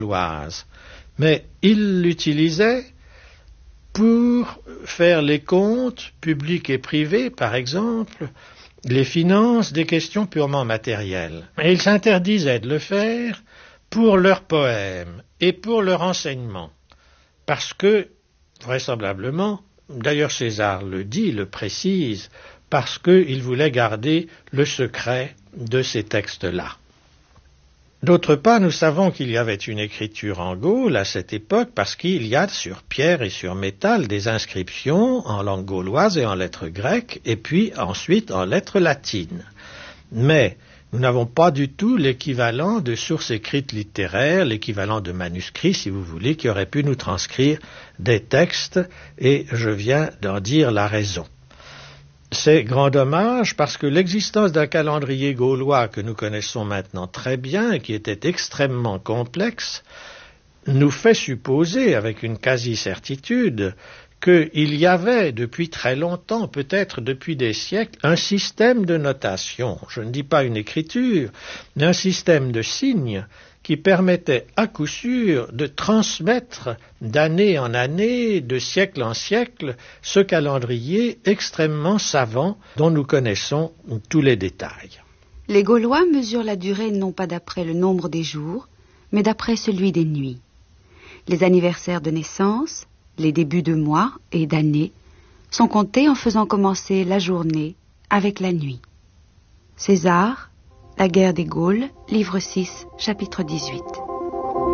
gauloise. Mais ils l'utilisaient pour faire les comptes publics et privés, par exemple, les finances, des questions purement matérielles. Et ils s'interdisaient de le faire pour leurs poèmes et pour leur enseignement. Parce que, vraisemblablement, d'ailleurs César le dit, le précise, parce qu'il voulait garder le secret de ces textes-là. D'autre part, nous savons qu'il y avait une écriture en Gaule à cette époque parce qu'il y a sur pierre et sur métal des inscriptions en langue gauloise et en lettres grecques et puis ensuite en lettres latines. Mais nous n'avons pas du tout l'équivalent de sources écrites littéraires, l'équivalent de manuscrits, si vous voulez, qui aurait pu nous transcrire des textes et je viens d'en dire la raison. C'est grand dommage parce que l'existence d'un calendrier gaulois que nous connaissons maintenant très bien et qui était extrêmement complexe nous fait supposer avec une quasi-certitude qu'il y avait depuis très longtemps, peut-être depuis des siècles, un système de notation, je ne dis pas une écriture, mais un système de signes qui permettait à coup sûr de transmettre d'année en année, de siècle en siècle, ce calendrier extrêmement savant dont nous connaissons tous les détails. Les Gaulois mesurent la durée non pas d'après le nombre des jours, mais d'après celui des nuits. Les anniversaires de naissance, les débuts de mois et d'années sont comptés en faisant commencer la journée avec la nuit. César, La guerre des Gaules, livre 6, chapitre 18.